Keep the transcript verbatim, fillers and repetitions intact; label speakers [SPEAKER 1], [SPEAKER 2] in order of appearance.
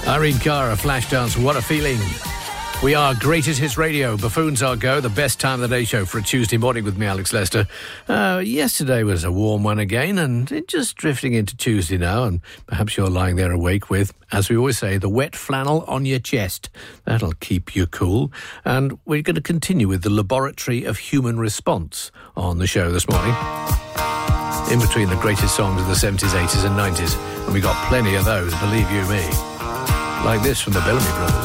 [SPEAKER 1] Irene Cara, Flashdance, What a Feeling. We are Greatest Hits Radio, Buffoons Are Go, the best time of the day show for a Tuesday morning with me, Alex Lester. Uh, yesterday was a warm one again, and it just drifting into Tuesday now, and perhaps you're lying there awake with, as we always say, the wet flannel on your chest. That'll keep you cool. And we're going to continue with the Laboratory of Human Response on the show this morning. In between the greatest songs of the seventies, eighties and nineties, and we got plenty of those, believe you me. Like this from the Bellamy Brothers.